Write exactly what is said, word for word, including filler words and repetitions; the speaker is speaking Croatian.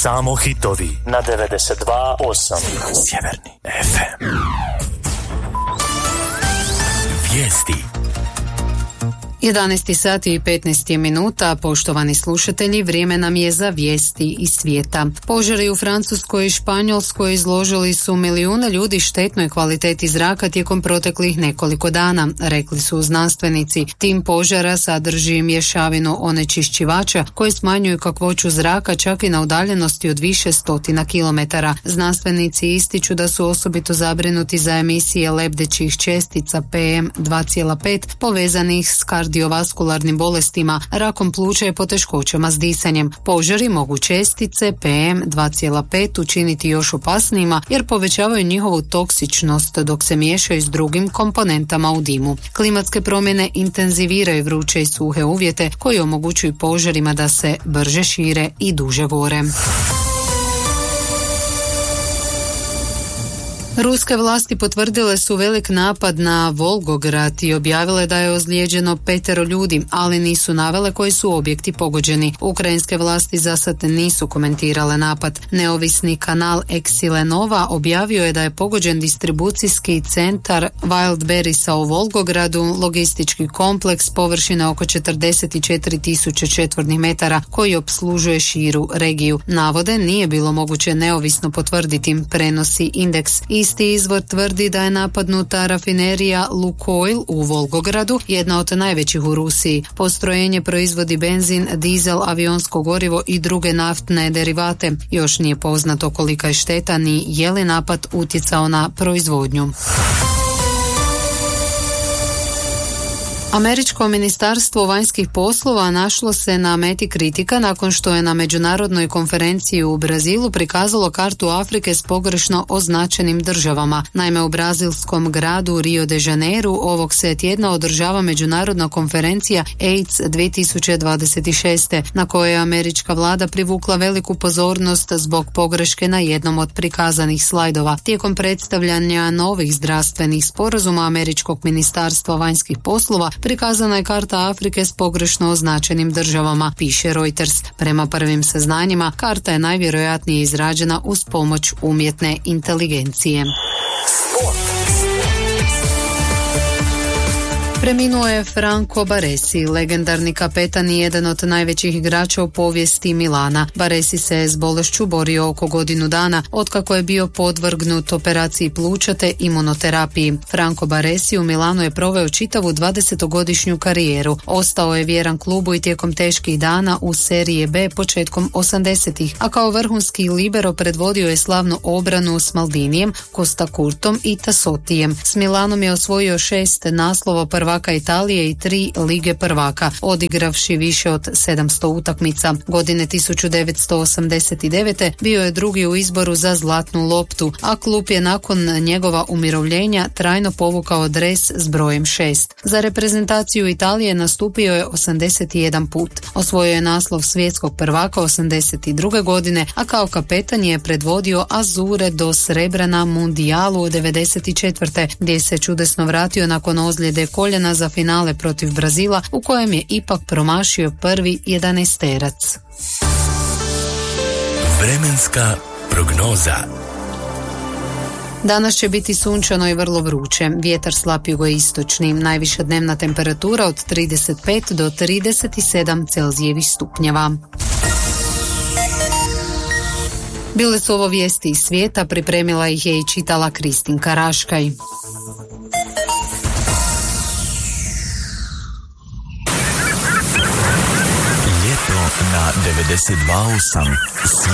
Samo hitovi na devedeset dva osam Sjeverni ef em. Vijesti. jedanaest sati i petnaest minuta, poštovani slušatelji, vrijeme nam je za vijesti iz svijeta. Požari u Francuskoj i Španjolskoj izložili su milijune ljudi štetnoj kvaliteti zraka tijekom proteklih nekoliko dana, rekli su znanstvenici. Tim požara sadrži mješavinu onečišćivača koji smanjuju kakvoću zraka čak i na udaljenosti od više stotina kilometara. Znanstvenici ističu da su osobito zabrinuti za emisije lebdećih čestica P M dva zarez pet povezanih s kardiovaskularnim bolestima, rakom pluća i poteškoćama s disanjem. Požari mogu čestice P M dva zarez pet učiniti još opasnijima jer povećavaju njihovu toksičnost dok se miješaju s drugim komponentama u dimu. Klimatske promjene intenziviraju vruće i suhe uvjete koji omogućuju požarima da se brže šire i duže gore. Ruske vlasti potvrdile su velik napad na Volgograd i objavile da je ozlijeđeno petero ljudi, ali nisu navele koji su objekti pogođeni. Ukrajinske vlasti zasad nisu komentirale napad. Neovisni kanal Exilenova objavio je da je pogođen distribucijski centar Wildberriesa u Volgogradu, logistički kompleks površine oko četrdeset četiri tisuće četvornih metara koji opslužuje širu regiju. Navode nije bilo moguće neovisno potvrditi, prenosi Indeks. Isti izvor tvrdi da je napadnuta rafinerija Lukoil u Volgogradu, jedna od najvećih u Rusiji. Postrojenje proizvodi benzin, dizel, avionsko gorivo i druge naftne derivate. Još nije poznato kolika je šteta ni je li napad utjecao na proizvodnju. Američko ministarstvo vanjskih poslova našlo se na meti kritika nakon što je na međunarodnoj konferenciji u Brazilu prikazalo kartu Afrike s pogrešno označenim državama. Naime, u brazilskom gradu Rio de Janeiro ovog se tjedna održava međunarodna konferencija AIDS dvije tisuće dvadeset šest. na kojoj je američka vlada privukla veliku pozornost zbog pogreške na jednom od prikazanih slajdova. Tijekom predstavljanja novih zdravstvenih sporazuma američkog ministarstva vanjskih poslova prikazana je karta Afrike s pogrešno označenim državama, piše Reuters. Prema prvim saznanjima, karta je najvjerojatnije izrađena uz pomoć umjetne inteligencije. Preminuo je Franco Baresi, legendarni kapetan i jedan od najvećih igrača u povijesti Milana. Baresi se je s bolešću borio oko godinu dana, otkako je bio podvrgnut operaciji pluća te imunoterapiji. Franco Baresi u Milanu je proveo čitavu dvadesetogodišnju karijeru. Ostao je vjeran klubu i tijekom teških dana u Serije B početkom osamdesetih, a kao vrhunski libero predvodio je slavnu obranu s Maldinijem, Costa Curtom i Tassotijem. S Milanom je osvojio šest naslova prvaka Italije i tri lige prvaka, odigravši više od sedamsto utakmica. Godine tisuću devetsto osamdeset devete. bio je drugi u izboru za zlatnu loptu, a klub je nakon njegova umirovljenja trajno povukao dres s brojem šest. Za reprezentaciju Italije nastupio je osamdeset jedan put. Osvojio je naslov svjetskog prvaka osamdeset druge. godine, a kao kapetan je predvodio Azure do srebra na mundijalu u devedeset četvrte. gdje se čudesno vratio nakon ozljede koljena za finale protiv Brazila, u kojem je ipak promašio prvi jedanaesterac. Vremenska prognoza. Danas će biti sunčano i vrlo vruće, vjetar slab jugoistočni, najviša dnevna temperatura od trideset pet do trideset sedam Celzijevih stupnjeva. Bile su ovo vijesti iz svijeta, pripremila ih je i čitala Kristinka Raškaj. Na devedeset dva osam